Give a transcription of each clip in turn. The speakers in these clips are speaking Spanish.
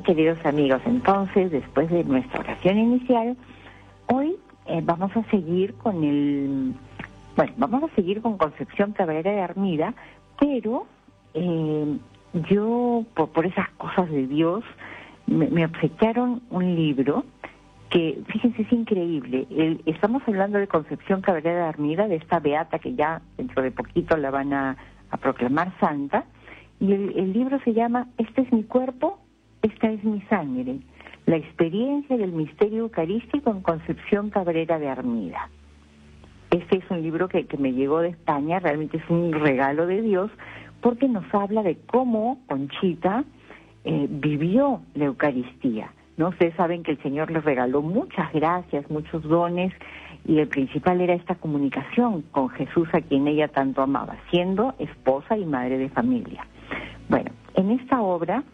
queridos amigos, entonces, después de nuestra oración inicial, hoy vamos a seguir con Concepción Cabrera de Armida, pero yo, por esas cosas de Dios, me obsequiaron un libro que, fíjense, es increíble. Estamos hablando de Concepción Cabrera de Armida, de esta beata que ya dentro de poquito la van a proclamar santa, y el libro se llama Este es mi cuerpo, esta es mi sangre, la experiencia del misterio eucarístico en Concepción Cabrera de Armida. Este es un libro que me llegó de España, realmente es un regalo de Dios, porque nos habla de cómo Conchita vivió la Eucaristía, ¿no? Ustedes saben que el Señor les regaló muchas gracias, muchos dones, y el principal era esta comunicación con Jesús, a quien ella tanto amaba, siendo esposa y madre de familia. Bueno, en esta obra,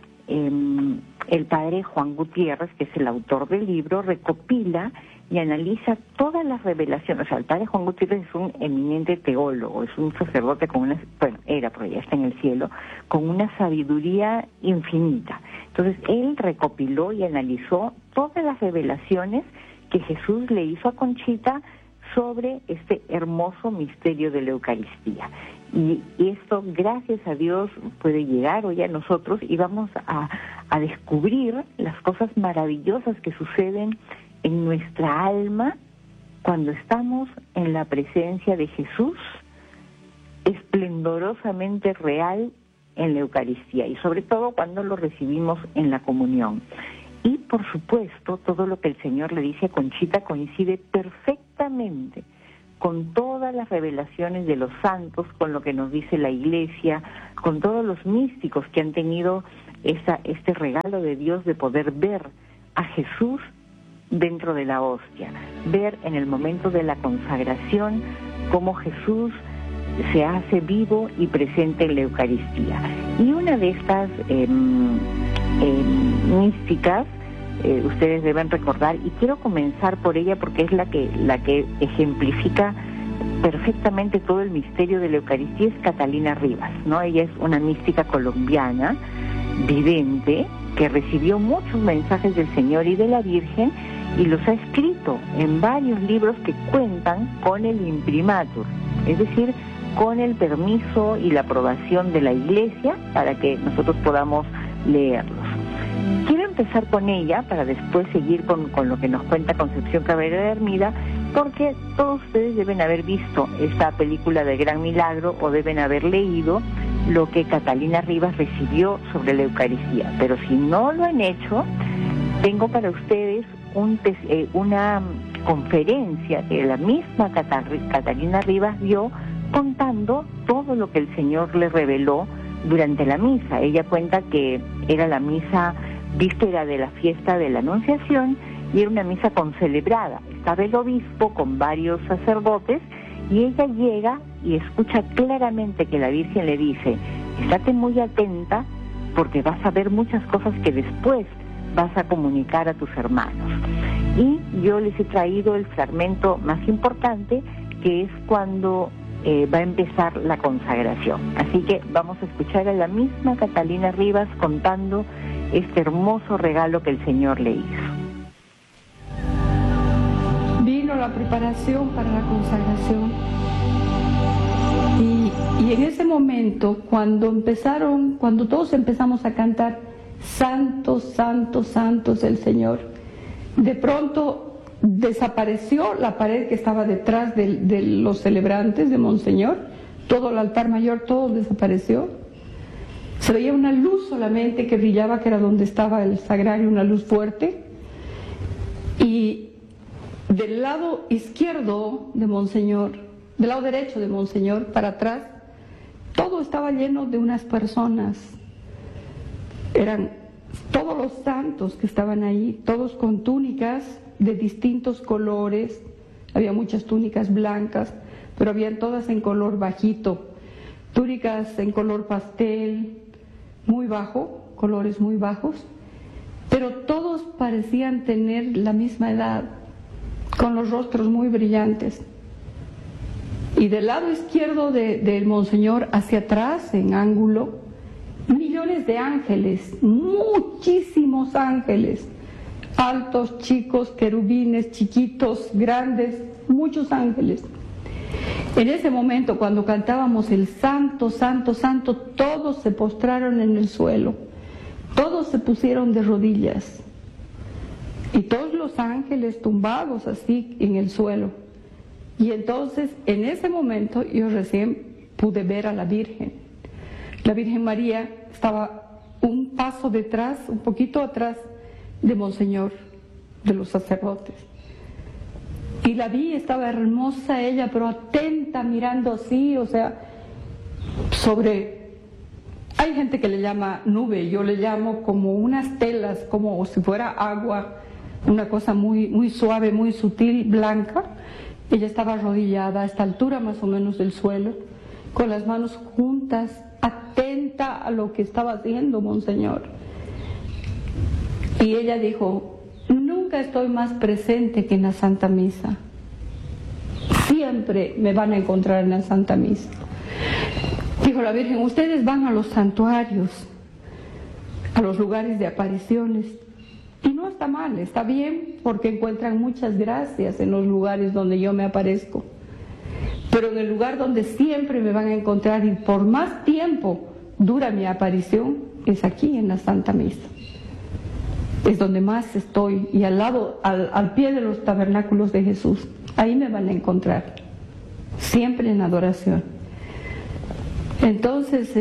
el padre Juan Gutiérrez, que es el autor del libro, recopila y analiza todas las revelaciones. O sea, el padre Juan Gutiérrez es un eminente teólogo, es un sacerdote era, pero ya está en el cielo, con una sabiduría infinita. Entonces, él recopiló y analizó todas las revelaciones que Jesús le hizo a Conchita sobre este hermoso misterio de la Eucaristía. Y esto, gracias a Dios, puede llegar hoy a nosotros y vamos a descubrir las cosas maravillosas que suceden en nuestra alma cuando estamos en la presencia de Jesús, esplendorosamente real en la Eucaristía, y sobre todo cuando lo recibimos en la comunión. Y por supuesto, todo lo que el Señor le dice a Conchita coincide perfectamente con todas las revelaciones de los santos, con lo que nos dice la Iglesia, con todos los místicos que han tenido este regalo de Dios de poder ver a Jesús dentro de la hostia, ver en el momento de la consagración cómo Jesús se hace vivo y presente en la Eucaristía. Y una de estas místicas, ustedes deben recordar, y quiero comenzar por ella porque es la que ejemplifica perfectamente todo el misterio de la Eucaristía, es Catalina Rivas, ¿no? Ella es una mística colombiana, vidente, que recibió muchos mensajes del Señor y de la Virgen y los ha escrito en varios libros que cuentan con el imprimatur, es decir, con el permiso y la aprobación de la Iglesia para que nosotros podamos leerlos. Quiero empezar con ella para después seguir con lo que nos cuenta Concepción Cabrera de Armida, porque todos ustedes deben haber visto esta película de Gran Milagro o deben haber leído lo que Catalina Rivas recibió sobre la Eucaristía. Pero si no lo han hecho, tengo para ustedes una conferencia que la misma Catalina Rivas dio contando todo lo que el Señor le reveló durante la misa. Ella cuenta que era la misa víspera de la fiesta de la Anunciación y era una misa concelebrada. Estaba el obispo con varios sacerdotes y ella llega y escucha claramente que la Virgen le dice: estate muy atenta porque vas a ver muchas cosas que después vas a comunicar a tus hermanos. Y yo les he traído el fragmento más importante, que es cuando va a empezar la consagración. Así que vamos a escuchar a la misma Catalina Rivas contando este hermoso regalo que el Señor le hizo. Vino la preparación para la consagración y en ese momento cuando todos empezamos a cantar Santo, Santo, Santo es el Señor, de pronto desapareció la pared que estaba detrás de los celebrantes de Monseñor, todo el altar mayor, todo desapareció. Se veía una luz solamente que brillaba, que era donde estaba el sagrario, una luz fuerte. Y del lado izquierdo de Monseñor, del lado derecho de Monseñor, para atrás, todo estaba lleno de unas personas. Eran todos los santos que estaban ahí, todos con túnicas de distintos colores. Había muchas túnicas blancas, pero habían todas en color bajito, túnicas en color pastel, muy bajo, colores muy bajos, pero todos parecían tener la misma edad, con los rostros muy brillantes. Y del lado izquierdo del Monseñor, hacia atrás, en ángulo, millones de ángeles, muchísimos ángeles, altos, chicos, querubines, chiquitos, grandes, muchos ángeles. En ese momento, cuando cantábamos el Santo, Santo, Santo, todos se postraron en el suelo, todos se pusieron de rodillas, y todos los ángeles tumbados así en el suelo. Y entonces, en ese momento, yo recién pude ver a la Virgen. La Virgen María estaba un paso detrás, un poquito atrás de Monseñor, de los sacerdotes. Y la vi, estaba hermosa ella, pero atenta, mirando así, o sea, sobre... Hay gente que le llama nube, yo le llamo como unas telas, como si fuera agua, una cosa muy, muy suave, muy sutil, blanca. Ella estaba arrodillada a esta altura más o menos del suelo, con las manos juntas, atenta a lo que estaba haciendo Monseñor. Y ella dijo: nunca estoy más presente que en la Santa Misa. Siempre me van a encontrar en la Santa Misa. Dijo la Virgen: ustedes van a los santuarios, a los lugares de apariciones, y no está mal, está bien, porque encuentran muchas gracias en los lugares donde yo me aparezco. Pero en el lugar donde siempre me van a encontrar y por más tiempo dura mi aparición, es aquí en la Santa Misa. Es donde más estoy, y al lado, al pie de los tabernáculos de Jesús. Ahí me van a encontrar, siempre en adoración. Entonces,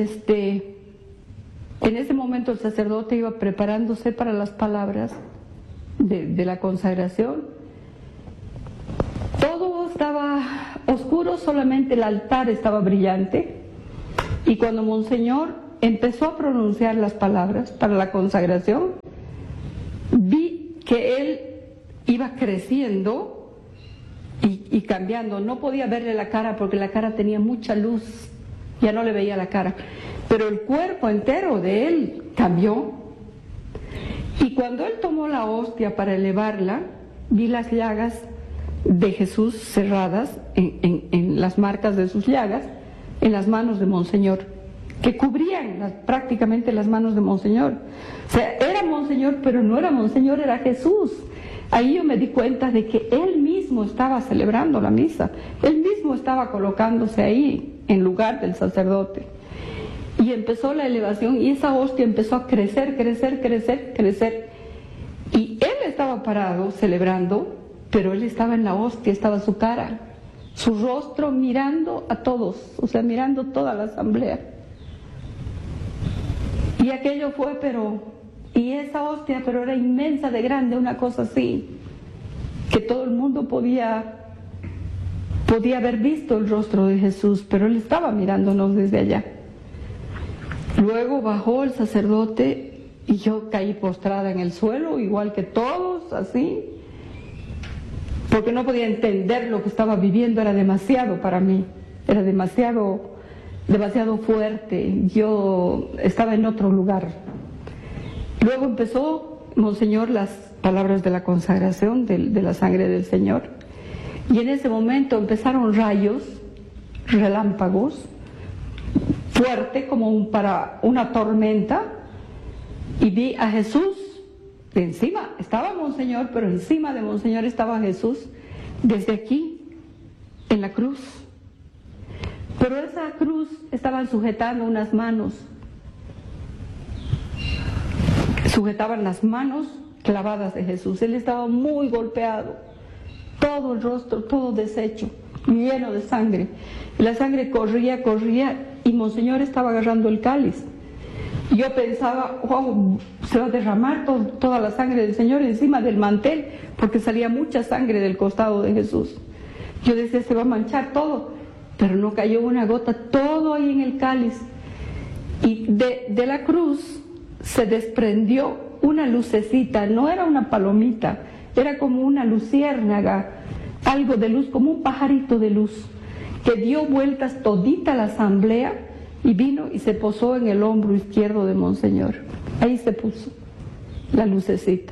en ese momento el sacerdote iba preparándose para las palabras de la consagración. Todo estaba oscuro, solamente el altar estaba brillante. Y cuando Monseñor empezó a pronunciar las palabras para la consagración, vi que él iba creciendo y cambiando. No podía verle la cara porque la cara tenía mucha luz, ya no le veía la cara, pero el cuerpo entero de él cambió. Y cuando él tomó la hostia para elevarla, vi las llagas de Jesús cerradas, en las marcas de sus llagas, en las manos de Monseñor, que cubrían prácticamente las manos de Monseñor. O sea, era Monseñor, pero no era Monseñor, era Jesús. Ahí yo me di cuenta de que él mismo estaba celebrando la misa, él mismo estaba colocándose ahí en lugar del sacerdote. Y empezó la elevación, y esa hostia empezó a crecer, crecer, crecer, crecer. Y él estaba parado celebrando, pero él estaba en la hostia, estaba su cara, su rostro mirando a todos, o sea, mirando toda la asamblea. Y aquello fue, y esa hostia, pero era inmensa de grande, una cosa así, que todo el mundo podía haber visto el rostro de Jesús, pero él estaba mirándonos desde allá. Luego bajó el sacerdote y yo caí postrada en el suelo, igual que todos, así, porque no podía entender lo que estaba viviendo, era demasiado para mí, era demasiado fuerte, yo estaba en otro lugar. Luego empezó Monseñor las palabras de la consagración de la sangre del Señor, y en ese momento empezaron rayos, relámpagos, fuerte como para una tormenta, y vi a Jesús encima, estaba Monseñor, pero encima de Monseñor estaba Jesús, desde aquí, en la cruz. Pero esa cruz estaban sujetando unas manos, sujetaban las manos clavadas de Jesús. Él estaba muy golpeado, todo el rostro, todo deshecho, lleno de sangre. La sangre corría, y Monseñor estaba agarrando el cáliz. Yo pensaba, wow, se va a derramar toda la sangre del Señor encima del mantel, porque salía mucha sangre del costado de Jesús. Yo decía, se va a manchar todo, pero no cayó una gota, todo ahí en el cáliz. Y de la cruz se desprendió una lucecita, no era una palomita, era como una luciérnaga, algo de luz, como un pajarito de luz, que dio vueltas todita la asamblea y vino y se posó en el hombro izquierdo de Monseñor. Ahí se puso la lucecita.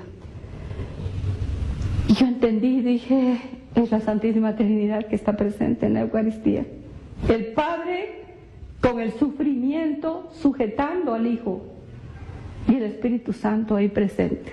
Y yo entendí y dije, es la Santísima Trinidad que está presente en la Eucaristía. El Padre con el sufrimiento sujetando al Hijo y el Espíritu Santo ahí presente.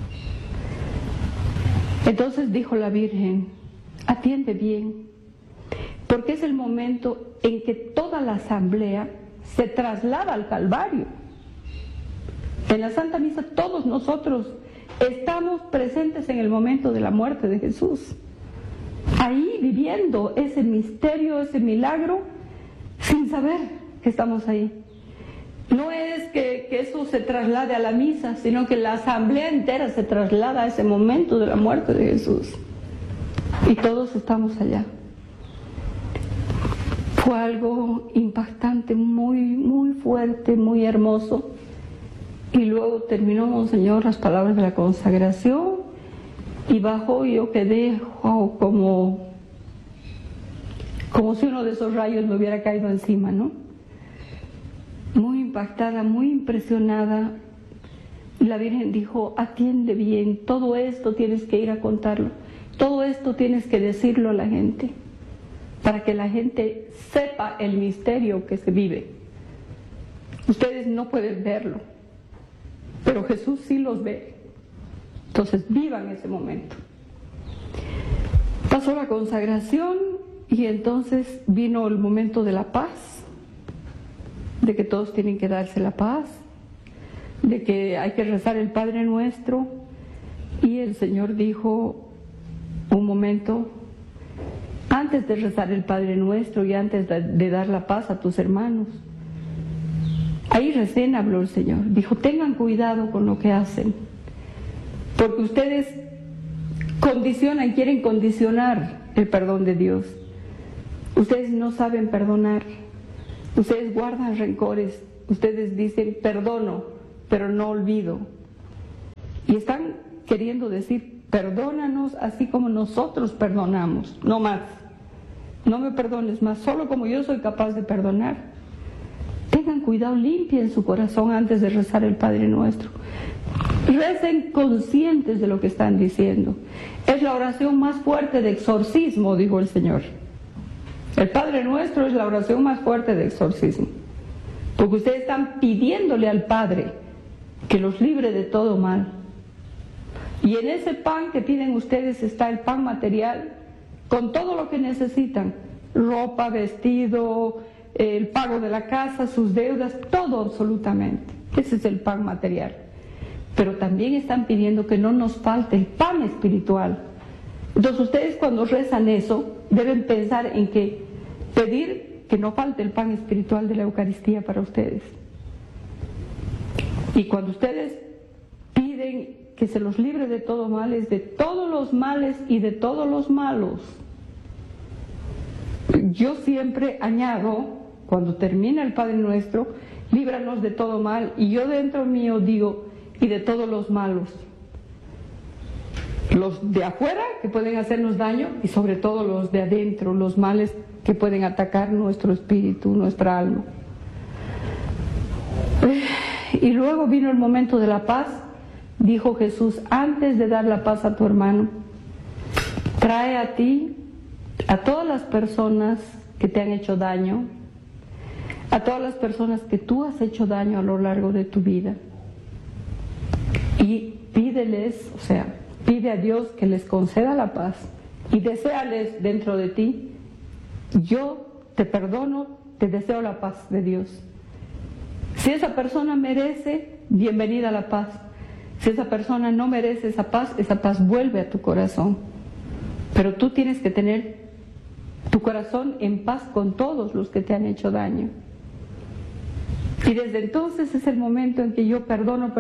Entonces dijo la Virgen: atiende bien, porque es el momento en que toda la asamblea se traslada al Calvario. En la Santa Misa todos nosotros estamos presentes en el momento de la muerte de Jesús, ahí viviendo ese misterio, ese milagro, sin saber que estamos ahí. No es que eso se traslade a la misa, sino que la asamblea entera se traslada a ese momento de la muerte de Jesús. Y todos estamos allá. Fue algo impactante, muy, muy fuerte, muy hermoso. Y luego terminó Monseñor las palabras de la consagración y bajó, y yo quedé como si uno de esos rayos me hubiera caído encima, ¿no? Muy impactada, muy impresionada. Y la Virgen dijo: atiende bien, todo esto tienes que ir a contarlo, todo esto tienes que decirlo a la gente, para que la gente sepa el misterio que se vive. Ustedes no pueden verlo, pero Jesús sí los ve. Entonces vivan ese momento. Pasó la consagración y entonces vino el momento de la paz, de que todos tienen que darse la paz, de que hay que rezar el Padre Nuestro. Y el Señor dijo un momento, antes de rezar el Padre Nuestro y antes de dar la paz a tus hermanos, ahí recién habló el Señor, dijo: tengan cuidado con lo que hacen, porque ustedes condicionan, quieren condicionar el perdón de Dios. Ustedes no saben perdonar, ustedes guardan rencores, ustedes dicen perdono, pero no olvido. Y están queriendo decir: perdónanos así como nosotros perdonamos, no más. No me perdones más, solo como yo soy capaz de perdonar. Tengan cuidado, limpien su corazón antes de rezar el Padre Nuestro. Recen conscientes de lo que están diciendo. Es la oración más fuerte de exorcismo, dijo el Señor. El Padre Nuestro es la oración más fuerte de exorcismo, porque ustedes están pidiéndole al Padre que los libre de todo mal. Y en ese pan que piden ustedes está el pan material, con todo lo que necesitan: ropa, vestido, el pago de la casa, sus deudas, todo absolutamente. Ese es el pan material. Pero también están pidiendo que no nos falte el pan espiritual. Entonces ustedes, cuando rezan eso, deben pensar en que pedir que no falte el pan espiritual de la Eucaristía para ustedes. Y cuando ustedes piden que se los libre de todo mal, es de todos los males y de todos los malos. Yo siempre añado, cuando termina el Padre Nuestro: líbranos de todo mal. Y yo dentro mío digo: y de todos los malos, los de afuera que pueden hacernos daño, y sobre todo los de adentro, los males que pueden atacar nuestro espíritu, nuestra alma. Y luego vino el momento de la paz. Dijo Jesús: antes de dar la paz a tu hermano, trae a ti a todas las personas que te han hecho daño, a todas las personas que tú has hecho daño a lo largo de tu vida, y pídeles, o sea, pide a Dios que les conceda la paz y deséales dentro de ti: yo te perdono, te deseo la paz de Dios. Si esa persona merece, bienvenida a la paz. Si esa persona no merece esa paz vuelve a tu corazón. Pero tú tienes que tener tu corazón en paz con todos los que te han hecho daño. Y desde entonces es el momento en que yo perdono.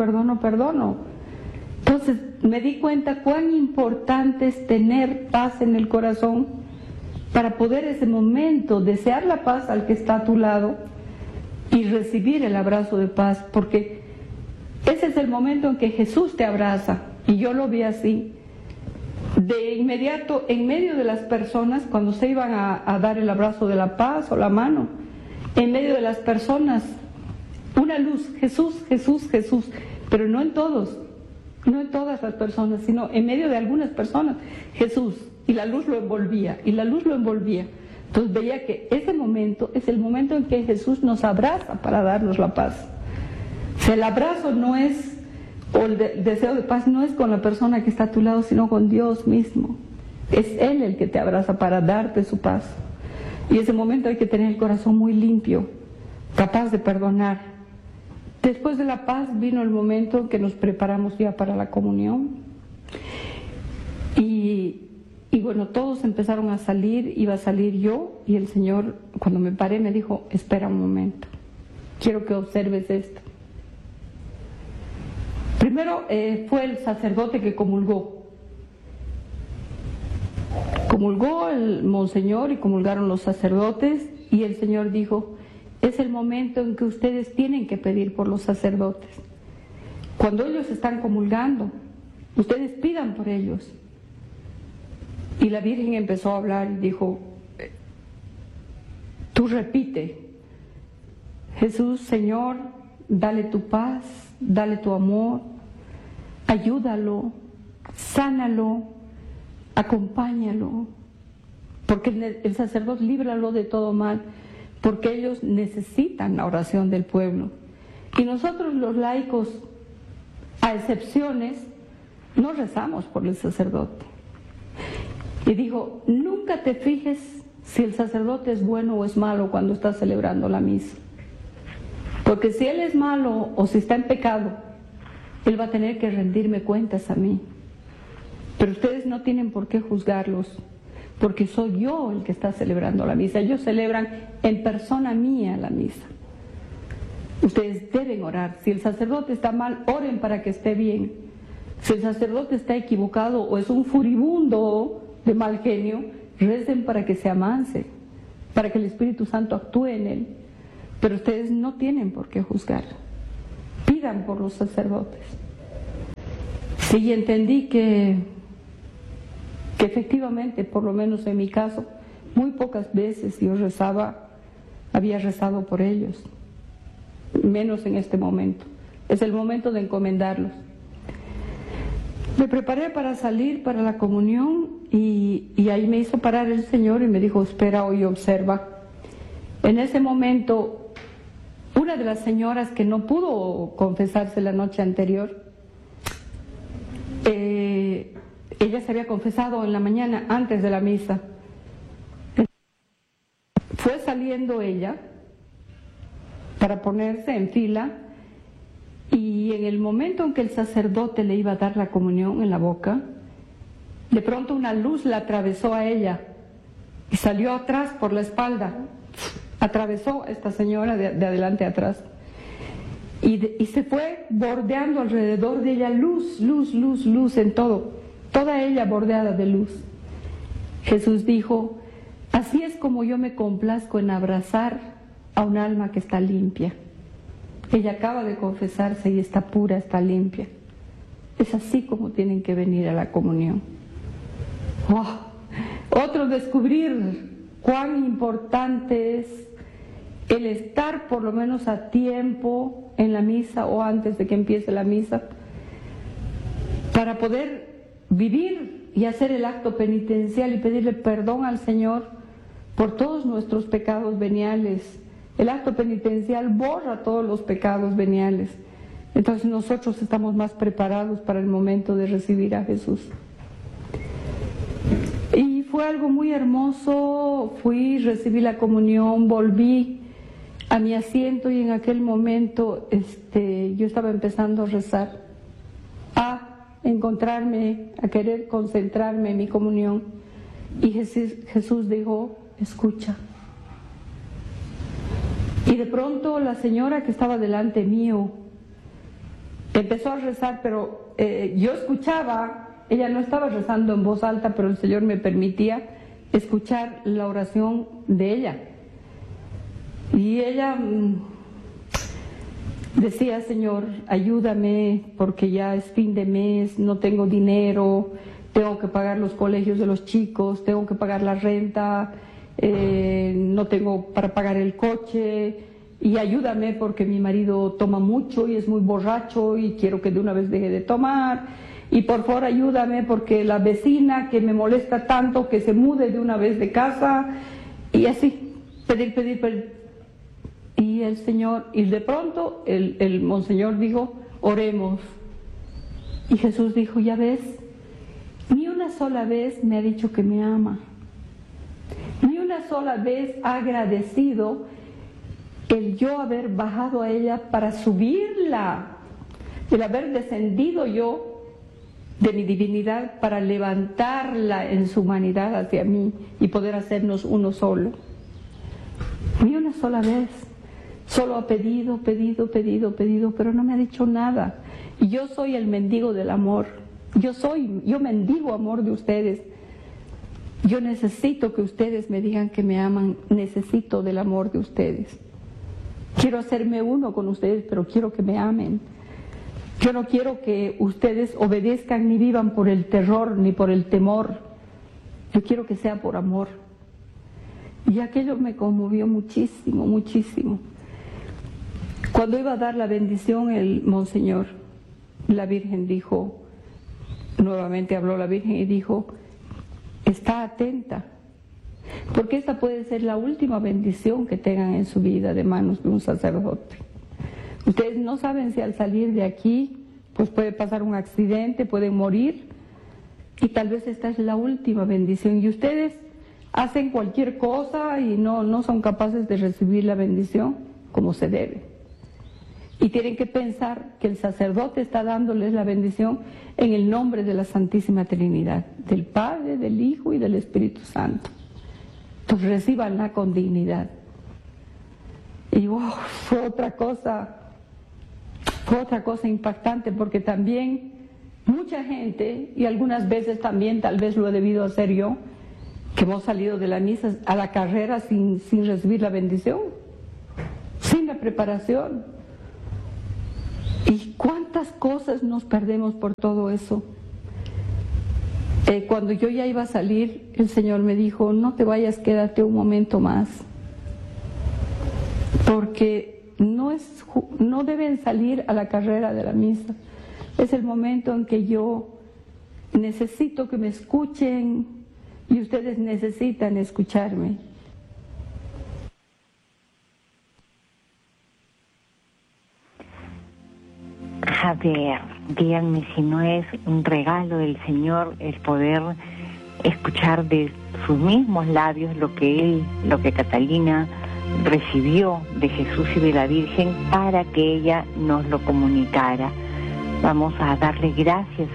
Entonces me di cuenta cuán importante es tener paz en el corazón para poder ese momento desear la paz al que está a tu lado y recibir el abrazo de paz, porque ese es el momento en que Jesús te abraza. Y yo lo vi así. De inmediato, en medio de las personas, cuando se iban a dar el abrazo de la paz o la mano, en medio de las personas, una luz: Jesús, Jesús, Jesús. Pero no en todos, no en todas las personas, sino en medio de algunas personas, Jesús. Y la luz lo envolvía, y la luz lo envolvía. Entonces veía que ese momento es el momento en que Jesús nos abraza para darnos la paz. O sea, el abrazo no es, o el deseo de paz no es con la persona que está a tu lado, sino con Dios mismo. Es Él el que te abraza para darte su paz. Y ese momento hay que tener el corazón muy limpio, capaz de perdonar. Después de la paz vino el momento en que nos preparamos ya para la comunión. Y bueno, todos empezaron a salir, iba a salir yo, y el Señor, cuando me paré, me dijo: espera un momento, quiero que observes esto. Primero fue el sacerdote que comulgó. Comulgó el monseñor y comulgaron los sacerdotes, y el Señor dijo: es el momento en que ustedes tienen que pedir por los sacerdotes. Cuando ellos están comulgando, ustedes pidan por ellos. Y la Virgen empezó a hablar y dijo: tú repite: Jesús, Señor, dale tu paz, dale tu amor, ayúdalo, sánalo, acompáñalo, porque el sacerdote, líbralo de todo mal, porque ellos necesitan la oración del pueblo. Y nosotros los laicos, a excepciones, no rezamos por el sacerdote. Y dijo: nunca te fijes si el sacerdote es bueno o es malo cuando estás celebrando la misa, porque si él es malo o si está en pecado, él va a tener que rendirme cuentas a mí. Pero ustedes no tienen por qué juzgarlos, porque soy yo el que está celebrando la misa. Ellos celebran en persona mía la misa. Ustedes deben orar. Si el sacerdote está mal, oren para que esté bien. Si el sacerdote está equivocado o es un furibundo de mal genio, recen para que se amanse, para que el Espíritu Santo actúe en él. Pero ustedes no tienen por qué juzgar. Pidan por los sacerdotes. Sí, entendí que efectivamente, por lo menos en mi caso, muy pocas veces yo había rezado por ellos, menos en este momento. Es el momento de encomendarlos. Me preparé para salir para la comunión y ahí me hizo parar el Señor y me dijo: espera hoy, observa. En ese momento, una de las señoras que no pudo confesarse la noche anterior, ella se había confesado en la mañana antes de la misa. Fue saliendo ella para ponerse en fila, y en el momento en que el sacerdote le iba a dar la comunión en la boca, de pronto una luz la atravesó a ella y salió atrás por la espalda. Atravesó a esta señora de adelante a atrás y se fue bordeando alrededor de ella luz, luz, luz, luz en todo, toda ella bordeada de luz. Jesús dijo: así es como yo me complazco en abrazar a un alma que está limpia. Ella acaba de confesarse y está pura, está limpia. Es así como tienen que venir a la comunión. ¡Oh! Otro descubrir cuán importante es el estar por lo menos a tiempo en la misa o antes de que empiece la misa, para poder vivir y hacer el acto penitencial y pedirle perdón al Señor por todos nuestros pecados veniales. El acto penitencial borra todos los pecados veniales. Entonces nosotros estamos más preparados para el momento de recibir a Jesús. Y fue algo muy hermoso. Recibí la comunión, volví a mi asiento y en aquel momento yo estaba empezando a rezar, a encontrarme, a querer concentrarme en mi comunión. Y Jesús dijo: escucha. Y de pronto la señora que estaba delante mío empezó a rezar, pero yo escuchaba, ella no estaba rezando en voz alta, pero el Señor me permitía escuchar la oración de ella. Y ella decía: Señor, ayúdame porque ya es fin de mes, no tengo dinero, tengo que pagar los colegios de los chicos, tengo que pagar la renta, no tengo para pagar el coche, y ayúdame porque mi marido toma mucho y es muy borracho y quiero que de una vez deje de tomar, y por favor ayúdame porque la vecina que me molesta tanto que se mude de una vez de casa, Y así, pedir. Y el Señor, y de pronto el monseñor dijo, oremos. Y Jesús dijo, ya ves, ni una sola vez me ha dicho que me ama. Ni una sola vez ha agradecido el yo haber bajado a ella para subirla, el haber descendido yo de mi divinidad para levantarla en su humanidad hacia mí y poder hacernos uno solo. Ni una sola vez. Solo ha pedido, pero no me ha dicho nada. Y yo soy el mendigo del amor. Yo mendigo amor de ustedes. Yo necesito que ustedes me digan que me aman. Necesito del amor de ustedes. Quiero hacerme uno con ustedes, pero quiero que me amen. Yo no quiero que ustedes obedezcan ni vivan por el terror ni por el temor. Yo quiero que sea por amor. Y aquello me conmovió muchísimo, muchísimo. Cuando iba a dar la bendición el monseñor, la Virgen dijo, nuevamente habló la Virgen y dijo, está atenta, porque esta puede ser la última bendición que tengan en su vida de manos de un sacerdote. Ustedes no saben si al salir de aquí, pues puede pasar un accidente, pueden morir, y tal vez esta es la última bendición, y ustedes hacen cualquier cosa y no son capaces de recibir la bendición como se debe. Y tienen que pensar que el sacerdote está dándoles la bendición en el nombre de la Santísima Trinidad, del Padre, del Hijo y del Espíritu Santo. Entonces recíbanla con dignidad. Y fue otra cosa impactante, porque también mucha gente, y algunas veces también tal vez lo he debido hacer yo, que hemos salido de la misa a la carrera sin recibir la bendición, sin la preparación. ¿Y cuántas cosas nos perdemos por todo eso? Cuando yo ya iba a salir, el Señor me dijo, no te vayas, quédate un momento más, porque no deben salir a la carrera de la misa. Es el momento en que yo necesito que me escuchen y ustedes necesitan escucharme. A ver, díganme si no es un regalo del Señor el poder escuchar de sus mismos labios lo que Catalina recibió de Jesús y de la Virgen para que ella nos lo comunicara. Vamos a darle gracias